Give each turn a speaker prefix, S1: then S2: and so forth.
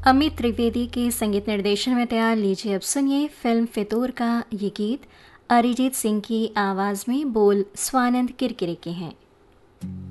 S1: अमित त्रिवेदी के संगीत निर्देशन में तैयार। लीजिए अब सुनिए फिल्म फितूर का ये गीत। अरिजीत सिंह की आवाज़ में बोल स्वानंद किरकिरे के हैं।